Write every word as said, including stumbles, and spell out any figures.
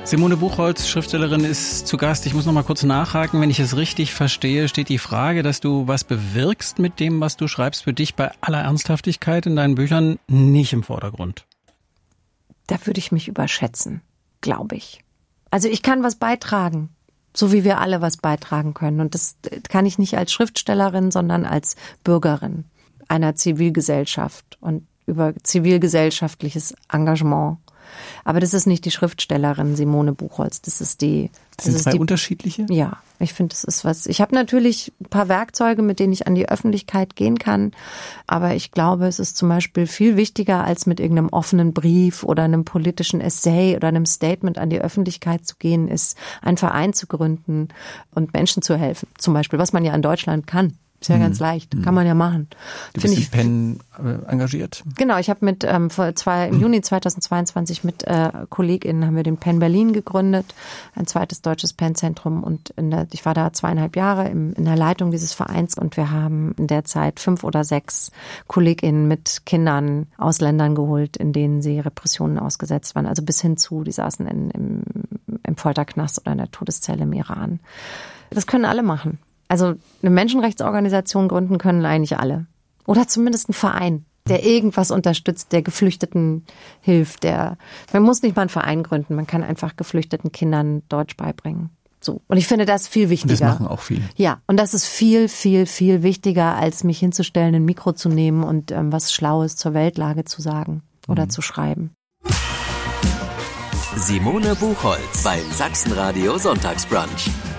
Simone Buchholz, Schriftstellerin, ist zu Gast. Ich muss noch mal kurz nachhaken. Wenn ich es richtig verstehe, steht die Frage, dass du was bewirkst mit dem, was du schreibst, für dich bei aller Ernsthaftigkeit in deinen Büchern nicht im Vordergrund. Da würde ich mich überschätzen, glaube ich. Also ich kann was beitragen, so wie wir alle was beitragen können. Und das kann ich nicht als Schriftstellerin, sondern als Bürgerin einer Zivilgesellschaft und über zivilgesellschaftliches Engagement. Aber das ist nicht die Schriftstellerin Simone Buchholz, das ist die... Das sind das zwei ist die, unterschiedliche? Ja, ich finde, das ist was... Ich habe natürlich ein paar Werkzeuge, mit denen ich an die Öffentlichkeit gehen kann, aber ich glaube, es ist zum Beispiel viel wichtiger, als mit irgendeinem offenen Brief oder einem politischen Essay oder einem Statement an die Öffentlichkeit zu gehen, ist, einen Verein zu gründen und Menschen zu helfen. Zum Beispiel, was man ja in Deutschland kann. Ist ja hm. ganz leicht, kann man ja machen. Du bist in Penn äh, engagiert? Genau, ich habe mit ähm, vor zwei, im Juni zweitausendzweiundzwanzig mit äh, KollegInnen haben wir den Penn Berlin gegründet, ein zweites deutsches Penn-Zentrum, und in der, ich war da zweieinhalb Jahre im, in der Leitung dieses Vereins, und wir haben in der Zeit fünf oder sechs KollegInnen mit Kindern aus Ländern geholt, in denen sie Repressionen ausgesetzt waren, also bis hin zu, die saßen in, im, im Folterknast oder in der Todeszelle im Iran. Das können alle machen. Also eine Menschenrechtsorganisation gründen können eigentlich alle. Oder zumindest ein Verein, der irgendwas unterstützt, der Geflüchteten hilft. Der, man muss nicht mal einen Verein gründen, man kann einfach geflüchteten Kindern Deutsch beibringen. So. Und ich finde das viel wichtiger. Und das machen auch viele. Ja, und das ist viel, viel, viel wichtiger, als mich hinzustellen, ein Mikro zu nehmen und ähm, was Schlaues zur Weltlage zu sagen oder mhm. zu schreiben. Simone Buchholz beim Sachsenradio Sonntagsbrunch.